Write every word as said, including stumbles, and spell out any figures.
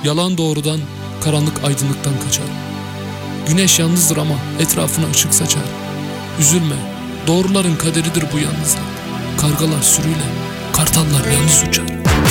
Yalan doğrudan, karanlık aydınlıktan kaçar. Güneş yalnızdır ama etrafına ışık saçar. Üzülme, doğruların kaderidir bu yalnızlık. Kargalar sürüyle, kartallar yalnız uçar.